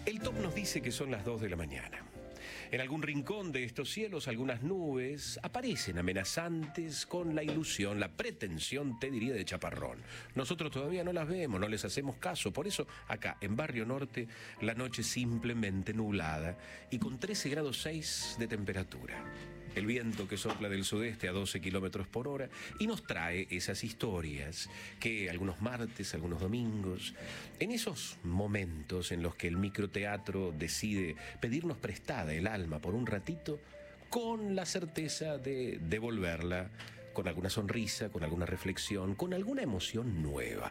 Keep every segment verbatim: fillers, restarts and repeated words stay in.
El top nos dice que son las dos de la mañana. En algún rincón de estos cielos, algunas nubes aparecen amenazantes con la ilusión, la pretensión, te diría, de chaparrón. Nosotros todavía no las vemos, no les hacemos caso. Por eso, acá, en Barrio Norte, la noche simplemente nublada y con trece grados seis de temperatura. El viento que sopla del sudeste a doce kilómetros por hora y nos trae esas historias que algunos martes, algunos domingos, en esos momentos en los que el microteatro decide pedirnos prestada el alma por un ratito, con la certeza de devolverla con alguna sonrisa, con alguna reflexión, con alguna emoción nueva.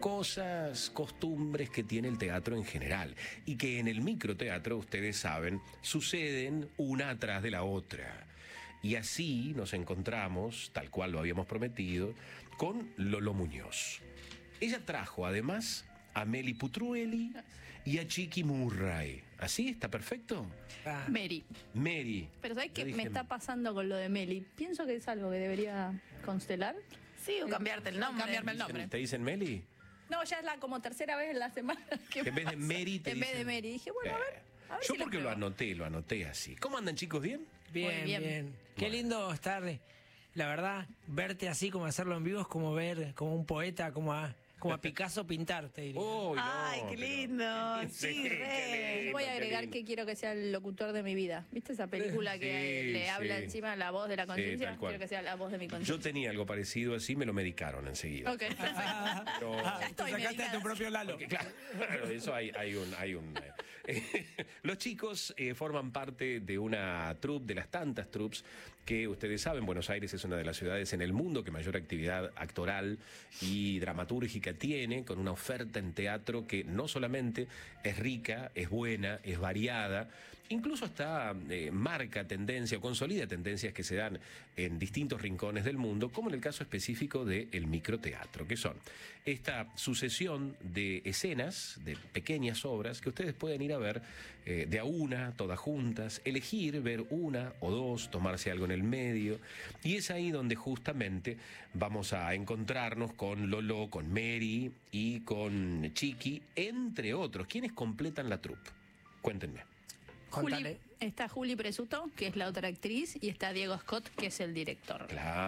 Cosas, costumbres que tiene el teatro en general y que en el microteatro, ustedes saben, suceden una atrás de la otra. Y así nos encontramos, tal cual lo habíamos prometido, con Lolo Muñoz. Ella trajo además a Meli Putrueli y a Chiqui Murray. ¿Así? ¿Está perfecto? Ah. Mary. Mary. Pero ¿sabes qué Yo me dije- está pasando con lo de Meli? Pienso que es algo que debería constelar. Sí, o cambiarte el nombre. Cambiarme el nombre. ¿Te dicen Meli? No, ya es la como tercera vez en la semana que En vez de pasa. Mary te En vez de dicen- Mary. Dije, bueno, a ver. A ver Yo si la porque lo pruebo. anoté, lo anoté así. ¿Cómo andan, chicos? ¿Bien? Bien, Muy bien, bien. Qué Bueno. lindo estar, la verdad, verte así como hacerlo en vivo es como ver como un poeta, como a, como a Picasso pintar, te diría. Oh, no, Ay, qué pero- lindo. Sí, Sí, qué re. lindo, Voy a qué agregar lindo. que quiero que sea el locutor de mi vida. ¿Viste esa película que Sí, le habla sí. encima la voz de la Sí, conciencia? tal cual. Quiero que sea la voz de mi Yo conciencia. tenía algo parecido así, me lo medicaron enseguida. Ok, perfecto. Pero- Ah, te estoy sacaste a medicada. tu propio Lalo. Porque, claro, claro, de eso hay, hay un... Hay un eh, los chicos eh, forman parte de una troupe, de las tantas troupes que ustedes saben, Buenos Aires es una de las ciudades en el mundo que mayor actividad actoral y dramatúrgica tiene, con una oferta en teatro que no solamente es rica, es buena, es variada, incluso hasta eh, marca tendencia o consolida tendencias que se dan en distintos rincones del mundo, como en el caso específico del microteatro, que son esta sucesión de escenas, de pequeñas obras que ustedes pueden ir a ver eh, de a una, todas juntas, elegir, ver una o dos, tomarse algo en el medio, y es ahí donde justamente vamos a encontrarnos con Lolo, con Mary y con Chiqui, entre otros. ¿Quiénes completan la troupe? Cuéntenme. Contale. Juli, está Juli Presuto, que es la otra actriz, y está Diego Scott, que es el director. Claro.